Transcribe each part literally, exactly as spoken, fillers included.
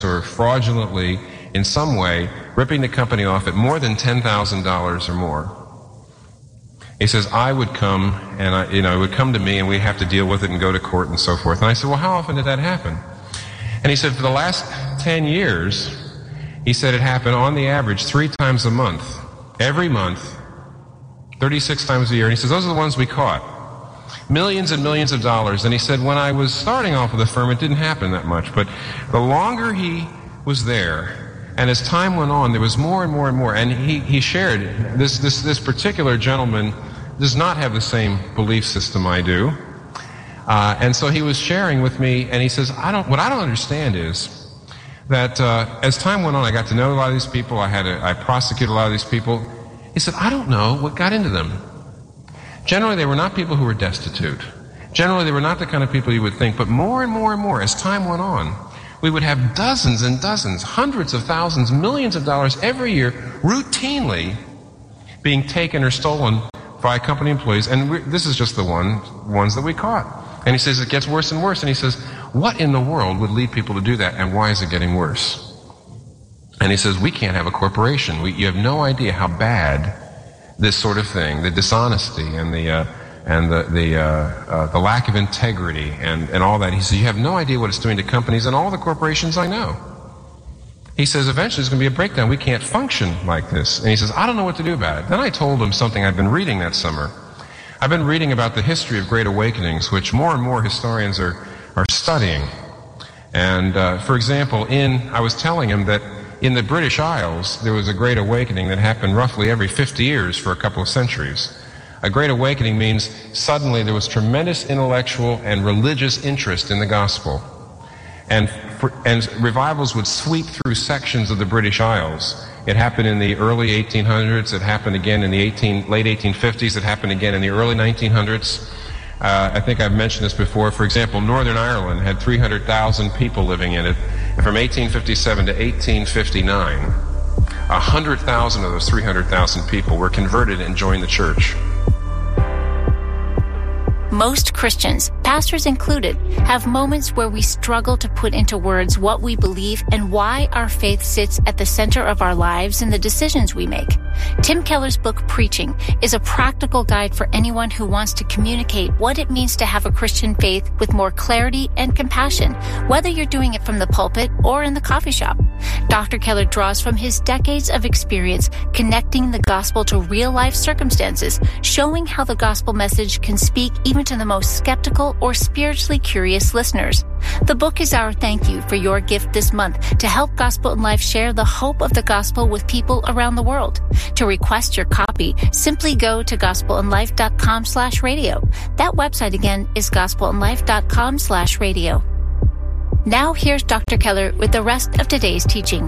or fraudulently in some way ripping the company off at more than ten thousand dollars or more. He says, I would come, and I, you know, it would come to me, and we'd have to deal with it and go to court and so forth. And I said, well, how often did that happen? And he said, for the last ten years, he said it happened on the average three times a month, every month, thirty-six times a year. And he says, those are the ones we caught. Millions and millions of dollars. And he said, when I was starting off with the firm, it didn't happen that much. But the longer he was there, and as time went on, there was more and more and more. And he, he shared, this, this, this particular gentleman does not have the same belief system I do. Uh, and so he was sharing with me, and he says, I don't, what I don't understand is that uh, as time went on, I got to know a lot of these people. I had to, I prosecuted a lot of these people. He said, I don't know what got into them. Generally, they were not people who were destitute. Generally, they were not the kind of people you would think. But more and more and more, as time went on, we would have dozens and dozens, hundreds of thousands, millions of dollars every year, routinely being taken or stolen by company employees. And we're, this is just the one, ones that we caught. And he says it gets worse and worse. And he says, what in the world would lead people to do that? And why is it getting worse? And he says, we can't have a corporation. We, you have no idea how bad this sort of thing, the dishonesty and the uh, and the the, uh, uh, the lack of integrity and, and all that. He says, you have no idea what it's doing to companies and all the corporations I know. He says, eventually there's going to be a breakdown. We can't function like this. And he says, I don't know what to do about it. Then I told him something I've been reading that summer. I've been reading about the history of Great Awakenings, which more and more historians are, are studying. And, uh, for example, in, I was telling him that in the British Isles, there was a Great Awakening that happened roughly every fifty years for a couple of centuries. A Great Awakening means suddenly there was tremendous intellectual and religious interest in the gospel. And, for, and revivals would sweep through sections of the British Isles. It happened in the early eighteen hundreds. It happened again in the eighteen, late eighteen fifties. It happened again in the early nineteen hundreds. Uh, I think I've mentioned this before. For example, Northern Ireland had three hundred thousand people living in it. And from eighteen fifty-seven to eighteen fifty-nine, one hundred thousand of those three hundred thousand people were converted and joined the church. Most Christians, pastors included, have moments where we struggle to put into words what we believe and why our faith sits at the center of our lives and the decisions we make. Tim Keller's book, Preaching, is a practical guide for anyone who wants to communicate what it means to have a Christian faith with more clarity and compassion, whether you're doing it from the pulpit or in the coffee shop. Doctor Keller draws from his decades of experience connecting the gospel to real-life circumstances, showing how the gospel message can speak even to the most skeptical or spiritually curious listeners. The book is our thank you for your gift this month to help Gospel in Life share the hope of the gospel with people around the world. To request your copy, simply go to gospelinlife.com slash radio. That website again is gospelinlife.com slash radio. Now here's Doctor Keller with the rest of today's teaching.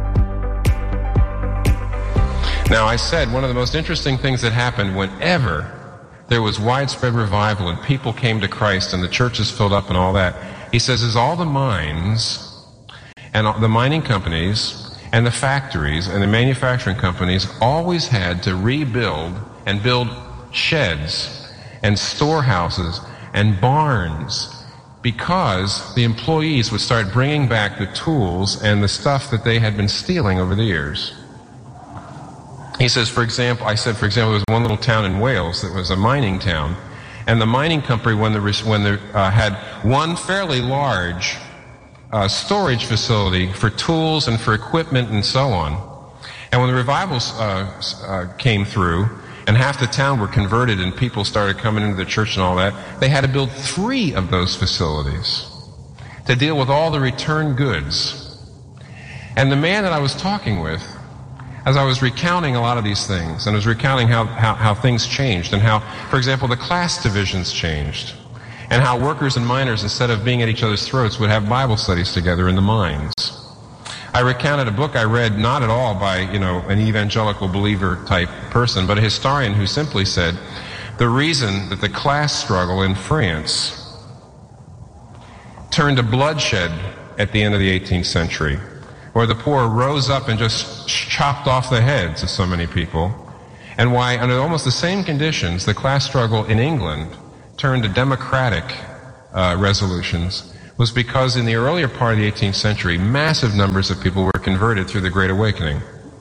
Now, I said one of the most interesting things that happened whenever there was widespread revival and people came to Christ and the churches filled up and all that, he says, is all the mines and the mining companies and the factories and the manufacturing companies always had to rebuild and build sheds and storehouses and barns because the employees would start bringing back the tools and the stuff that they had been stealing over the years. He says, for example, I said, for example, there was one little town in Wales that was a mining town, and the mining company, when they when they uh, had one fairly large uh, storage facility for tools and for equipment and so on, and when the revivals uh, uh, came through, and half the town were converted and people started coming into the church and all that, they had to build three of those facilities to deal with all the return goods. And the man that I was talking with, as I was recounting a lot of these things, and I was recounting how, how, how things changed, and how, for example, the class divisions changed, and how workers and miners, instead of being at each other's throats, would have Bible studies together in the mines. I recounted a book I read, not at all by, you know, an evangelical believer type person, but a historian who simply said, the reason that the class struggle in France turned to bloodshed at the end of the eighteenth century, where the poor rose up and just chopped off the heads of so many people, and why, under almost the same conditions, the class struggle in England turned to democratic uh, resolutions, was because in the earlier part of the eighteenth century, massive numbers of people were converted through the Great Awakening.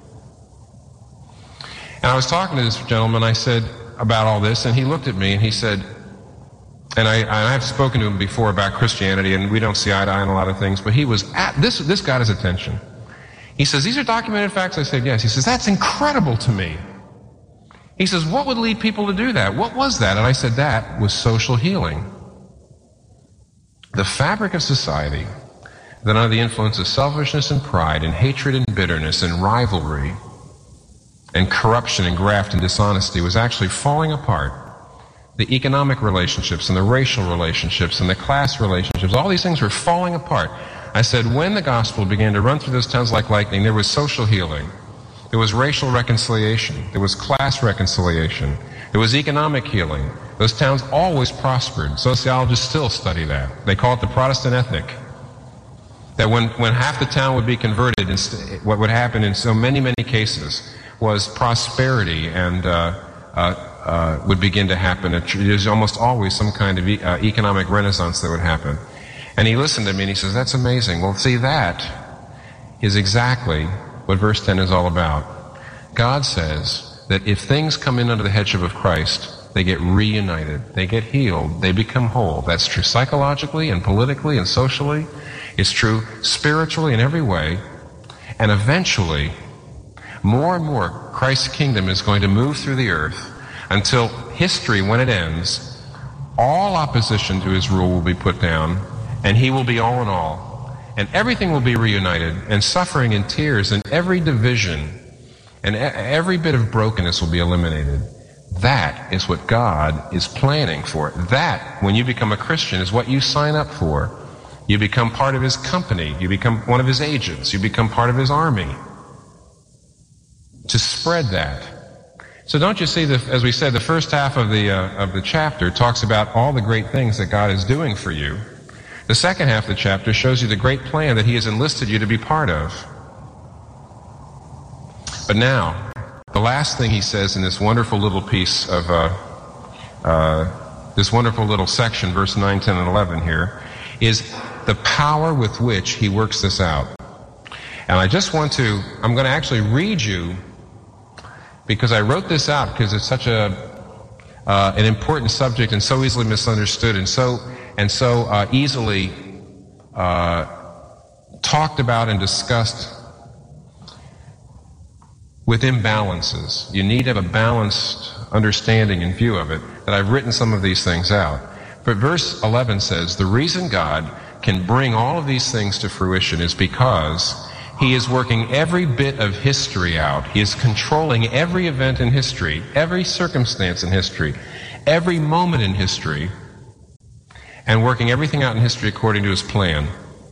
And I was talking to this gentleman, I said about all this, and he looked at me and he said, and I, I've spoken to him before about Christianity, and we don't see eye to eye on a lot of things, but he was at, this, this got his attention. He says, these are documented facts? I said, yes. He says, that's incredible to me. He says, what would lead people to do that? What was that? And I said, that was social healing. The fabric of society that under the influence of selfishness and pride and hatred and bitterness and rivalry and corruption and graft and dishonesty was actually falling apart. The economic relationships and the racial relationships and the class relationships, all these things were falling apart. I said, when the gospel began to run through those towns like lightning, there was social healing. There was racial reconciliation. There was class reconciliation. There was economic healing. Those towns always prospered. Sociologists still study that. They call it the Protestant ethic. That when, when half the town would be converted, what would happen in so many, many cases was prosperity and uh, uh, uh, would begin to happen. There's almost always some kind of e- uh, economic renaissance that would happen. And he listened to me and he says, that's amazing. Well, see, that is exactly what verse ten is all about. God says that if things come in under the headship of Christ, they get reunited, they get healed, they become whole. That's true psychologically and politically and socially. It's true spiritually in every way. And eventually, more and more, Christ's kingdom is going to move through the earth until history, when it ends, all opposition to his rule will be put down, and he will be all in all. And everything will be reunited, and suffering and tears and every division and every bit of brokenness will be eliminated. That is what God is planning for. That, when you become a Christian, is what you sign up for. You become part of his company. You become one of his agents. You become part of his army to spread that. So don't you see, that, as we said, the first half of the uh, of the chapter talks about all the great things that God is doing for you. The second half of the chapter shows you the great plan that he has enlisted you to be part of. But now, the last thing he says in this wonderful little piece of, uh, uh, this wonderful little section, verse nine, ten, and eleven here, is the power with which he works this out. And I just want to, I'm going to actually read you, because I wrote this out because it's such a, uh, an important subject and so easily misunderstood and so and so uh, easily uh, talked about and discussed with imbalances. You need to have a balanced understanding and view of it, that I've written some of these things out. But verse eleven says, the reason God can bring all of these things to fruition is because he is working every bit of history out. He is controlling every event in history, every circumstance in history, every moment in history, and working everything out in history according to his plan.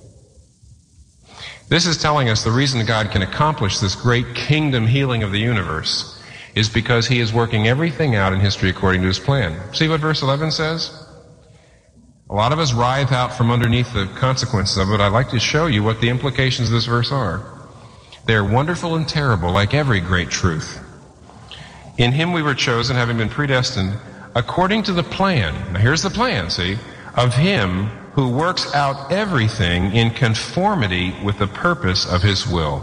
This is telling us the reason God can accomplish this great kingdom healing of the universe is because he is working everything out in history according to his plan. See what verse eleven says? A lot of us writhe out from underneath the consequences of it. I'd like to show you what the implications of this verse are. They are wonderful and terrible, like every great truth. In him we were chosen, having been predestined, according to the plan. Now here's the plan, see? Of him who works out everything in conformity with the purpose of his will.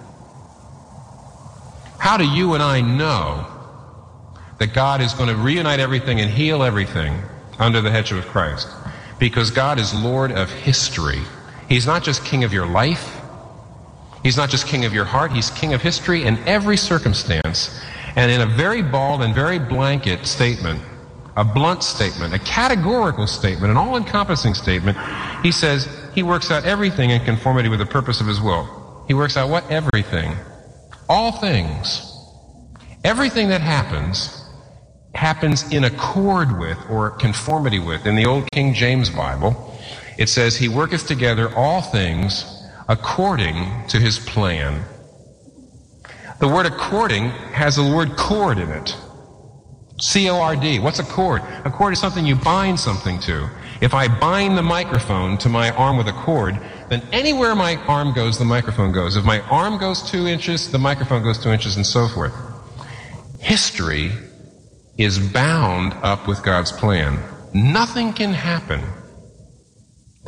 How do you and I know that God is going to reunite everything and heal everything under the headship of Christ? Because God is Lord of history. He's not just king of your life. He's not just king of your heart. He's king of history in every circumstance. And in a very bald and very blanket statement, a blunt statement, a categorical statement, an all-encompassing statement, he says he works out everything in conformity with the purpose of his will. He works out what? Everything. All things. Everything that happens happens in accord with or conformity with. In the old King James Bible, it says he worketh together all things according to his plan. The word according has the word cord in it. C O R D. What's a cord? A cord is something you bind something to. If I bind the microphone to my arm with a cord, then anywhere my arm goes, the microphone goes. If my arm goes two inches, the microphone goes two inches, and so forth. History is bound up with God's plan. Nothing can happen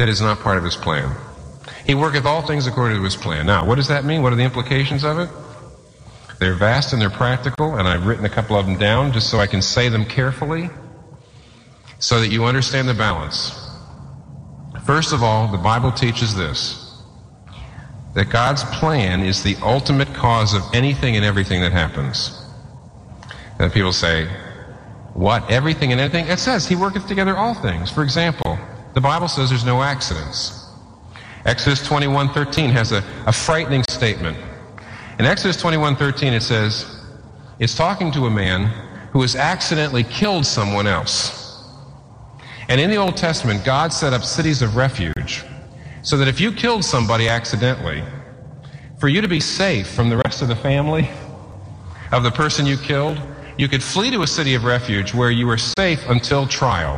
that is not part of his plan. He worketh all things according to his plan. Now, what does that mean? What are the implications of it? They're vast and they're practical, and I've written a couple of them down just so I can say them carefully so that you understand the balance. First of all, the Bible teaches this, that God's plan is the ultimate cause of anything and everything that happens. And people say, what, everything and anything? It says, he worketh together all things. For example, the Bible says there's no accidents. Exodus twenty-one thirteen has a, a frightening statement. In Exodus twenty-one thirteen it says, it's talking to a man who has accidentally killed someone else. And in the Old Testament, God set up cities of refuge so that if you killed somebody accidentally, for you to be safe from the rest of the family of the person you killed, you could flee to a city of refuge where you were safe until trial.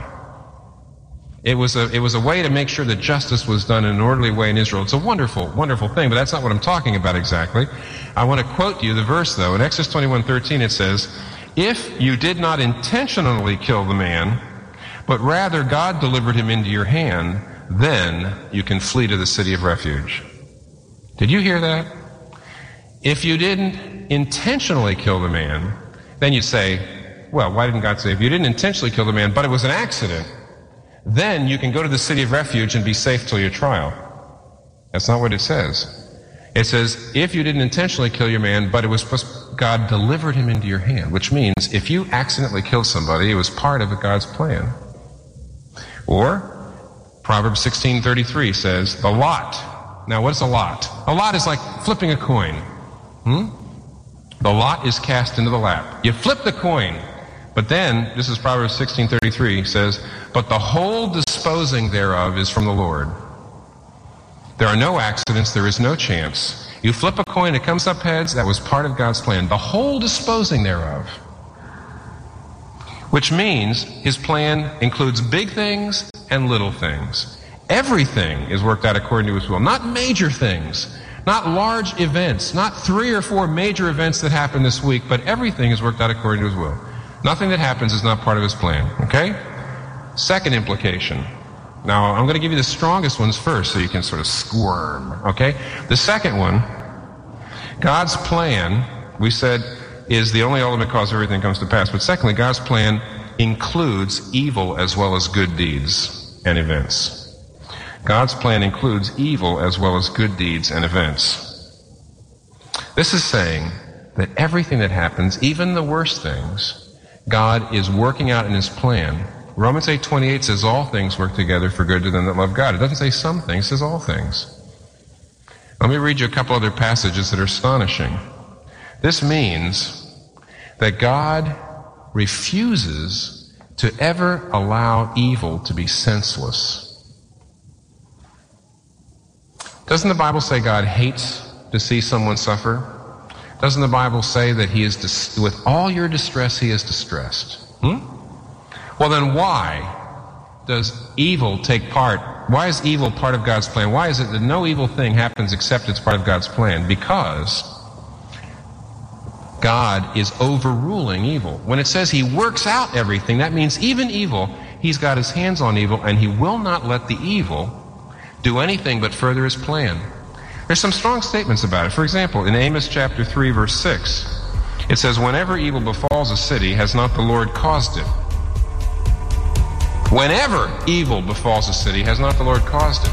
It was a, it was a way to make sure that justice was done in an orderly way in Israel. It's a wonderful, wonderful thing, but that's not what I'm talking about exactly. I want to quote you the verse, though. In Exodus twenty-one thirteen it says, if you did not intentionally kill the man, but rather God delivered him into your hand, then you can flee to the city of refuge. Did you hear that? If you didn't intentionally kill the man, then you say, well, why didn't God say, if you didn't intentionally kill the man, but it was an accident, then you can go to the city of refuge and be safe till your trial. That's not what it says. It says, if you didn't intentionally kill your man, but it was God delivered him into your hand, which means if you accidentally killed somebody, it was part of God's plan. Or, Proverbs sixteen thirty-three says, the lot. Now, what's a lot? A lot is like flipping a coin. Hmm? The lot is cast into the lap. You flip the coin. But then, this is Proverbs sixteen thirty-three, says, but the whole disposing thereof is from the Lord. There are no accidents, there is no chance. You flip a coin, it comes up heads, that was part of God's plan. The whole disposing thereof. Which means his plan includes big things and little things. Everything is worked out according to his will. Not major things, not large events, not three or four major events that happened this week, but everything is worked out according to his will. Nothing that happens is not part of his plan, okay? Second implication. Now, I'm going to give you the strongest ones first so you can sort of squirm, okay? The second one, God's plan, we said, is the only ultimate cause of everything comes to pass. But secondly, God's plan includes evil as well as good deeds and events. God's plan includes evil as well as good deeds and events. This is saying that everything that happens, even the worst things, God is working out in his plan. Romans eight twenty-eight says all things work together for good to them that love God. It doesn't say some things, it says all things. Let me read you a couple other passages that are astonishing. This means that God refuses to ever allow evil to be senseless. Doesn't the Bible say God hates to see someone suffer? Doesn't the Bible say that he is, dis- with all your distress, he is distressed? Hmm? Well, then why does evil take part? Why is evil part of God's plan? Why is it that no evil thing happens except it's part of God's plan? Because God is overruling evil. When it says he works out everything, that means even evil, he's got his hands on evil, and he will not let the evil do anything but further his plan. There's some strong statements about it. For example, in Amos chapter three, verse six, it says, whenever evil befalls a city, has not the Lord caused it? Whenever evil befalls a city, has not the Lord caused it?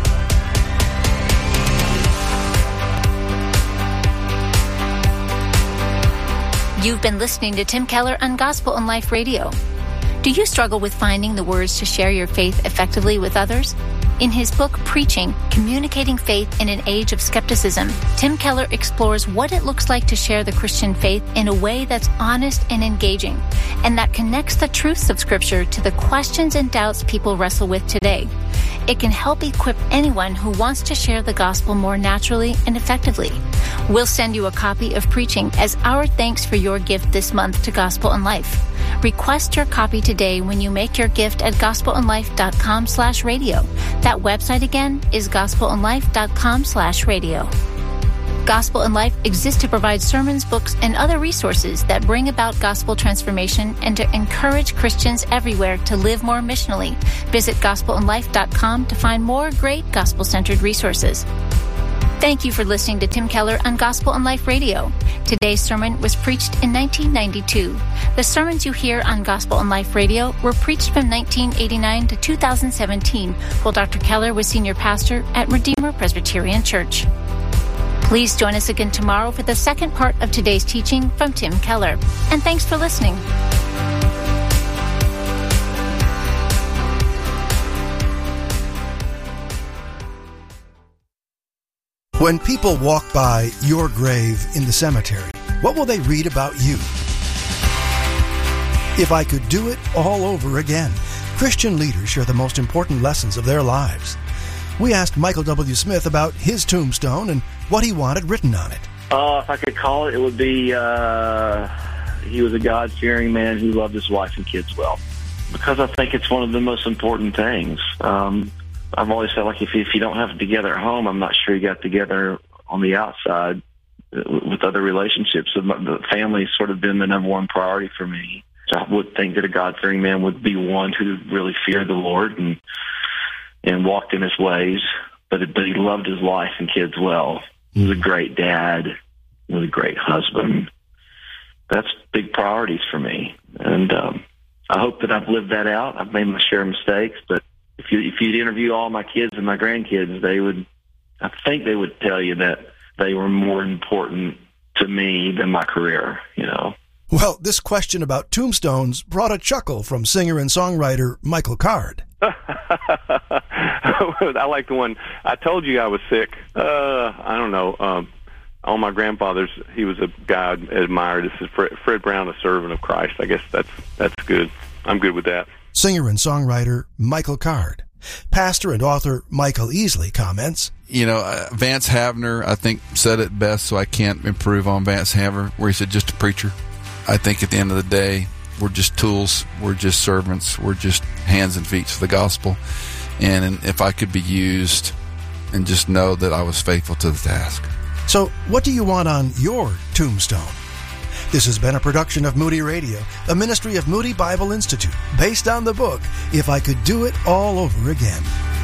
You've been listening to Tim Keller on Gospel and Life Radio. Do you struggle with finding the words to share your faith effectively with others? In his book, Preaching, Communicating Faith in an Age of Skepticism, Tim Keller explores what it looks like to share the Christian faith in a way that's honest and engaging, and that connects the truths of Scripture to the questions and doubts people wrestle with today. It can help equip anyone who wants to share the gospel more naturally and effectively. We'll send you a copy of Preaching as our thanks for your gift this month to Gospel and Life. Request your copy today when you make your gift at gospelandlife.com slash radio. That website again is gospelandlife.com slash radio. Gospel in Life exists to provide sermons, books, and other resources that bring about gospel transformation and to encourage Christians everywhere to live more missionally. Visit gospel in life dot com to find more great gospel-centered resources. Thank you for listening to Tim Keller on Gospel in Life Radio. Today's sermon was preached in nineteen ninety-two. The sermons you hear on Gospel in Life Radio were preached from nineteen eighty-nine to two thousand seventeen, while Doctor Keller was senior pastor at Redeemer Presbyterian Church. Please join us again tomorrow for the second part of today's teaching from Tim Keller. And thanks for listening. When people walk by your grave in the cemetery, what will they read about you? If I could do it all over again, Christian leaders share the most important lessons of their lives. We asked Michael W. Smith about his tombstone and what he wanted written on it. Uh, if I could call it, it would be, uh, he was a God-fearing man who loved his wife and kids well. Because I think it's one of the most important things. Um, I've always felt like if, if you don't have it together at home, I'm not sure you got together on the outside with other relationships. The family's sort of been the number one priority for me. So I would think that a God-fearing man would be one who really feared the Lord and and walked in his ways, but, but he loved his wife and kids well. He was a great dad. He was a great husband. That's big priorities for me. And um, I hope that I've lived that out. I've made my share of mistakes, but if you if you'd interview all my kids and my grandkids, they would, I think they would tell you that they were more important to me than my career, you know. Well, this question about tombstones brought a chuckle from singer and songwriter Michael Card. I like the one, I told you I was sick. Uh, I don't know. Um, all my grandfathers, he was a guy I admired. This is Fred, Fred Brown, a servant of Christ. I guess that's that's good. I'm good with that. Singer and songwriter Michael Card. Pastor and author Michael Easley comments, You know, uh, Vance Havner, I think, said it best, so I can't improve on Vance Havner, where he said, just a preacher. I think at the end of the day, we're just tools, we're just servants, we're just hands and feet for the gospel. And, and if I could be used and just know that I was faithful to the task. So what do you want on your tombstone? This has been a production of Moody Radio, a ministry of Moody Bible Institute, based on the book, If I Could Do It All Over Again.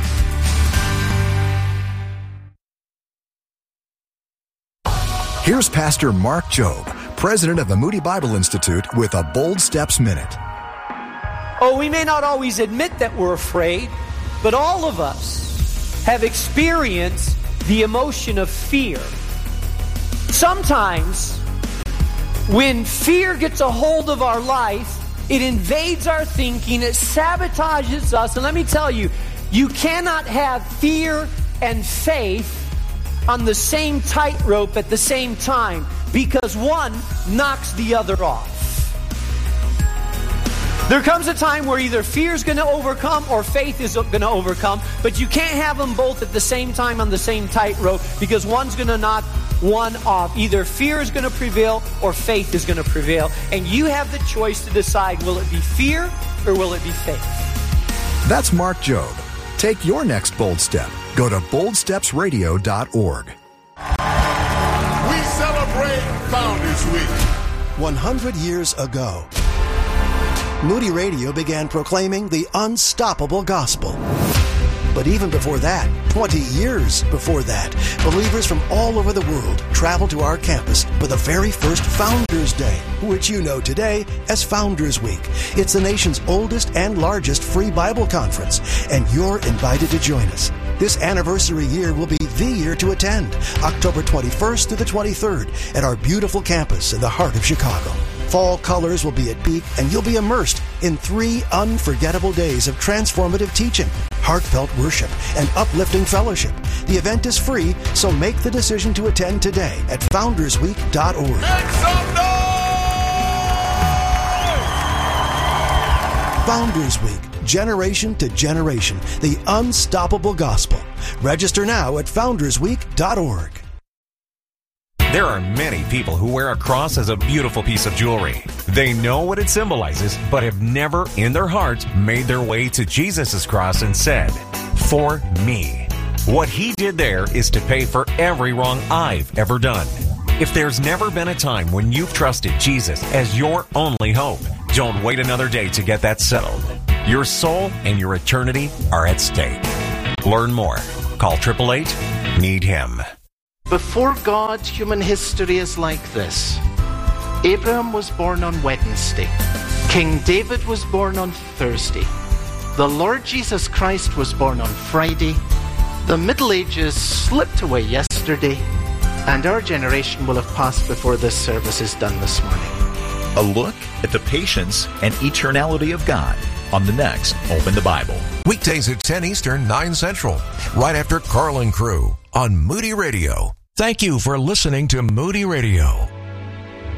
Here's Pastor Mark Jobe, president of the Moody Bible Institute, with a Bold Steps Minute. Oh, we may not always admit that we're afraid, but all of us have experienced the emotion of fear. Sometimes, when fear gets a hold of our life, it invades our thinking, it sabotages us. And let me tell you, you cannot have fear and faith on the same tightrope at the same time, because one knocks the other off. There comes a time where either fear is going to overcome or faith is going to overcome, but you can't have them both at the same time on the same tightrope, because one's going to knock one off. Either fear is going to prevail or faith is going to prevail, and you have the choice to decide, will it be fear or will it be faith? That's Mark Jobe. Take your next bold step. Go to bold steps radio dot org. We celebrate Founders Week. one hundred years ago, Moody Radio began proclaiming the unstoppable gospel. But even before that, twenty years before that, believers from all over the world traveled to our campus for the very first Founders Day, which you know today as Founders Week. It's the nation's oldest and largest free Bible conference, and you're invited to join us. This anniversary year will be the year to attend, October twenty-first through the twenty-third, at our beautiful campus in the heart of Chicago. Fall colors will be at peak, and you'll be immersed in three unforgettable days of transformative teaching, heartfelt worship, and uplifting fellowship. The event is free, so make the decision to attend today at founders week dot org. Make some noise! Founders Week, generation to generation, the unstoppable gospel. Register now at founders week dot org. There are many people who wear a cross as a beautiful piece of jewelry. They know what it symbolizes, but have never in their hearts made their way to Jesus' cross and said, "For me." What he did there is to pay for every wrong I've ever done. If there's never been a time when you've trusted Jesus as your only hope, don't wait another day to get that settled. Your soul and your eternity are at stake. Learn more. Call eight eight eight, need him. Before God, human history is like this. Abraham was born on Wednesday. King David was born on Thursday. The Lord Jesus Christ was born on Friday. The Middle Ages slipped away yesterday. And our generation will have passed before this service is done this morning. A look at the patience and eternality of God on the next Open the Bible. Weekdays at ten Eastern, nine Central, right after Carl and Crew on Moody Radio. Thank you for listening to Moody Radio.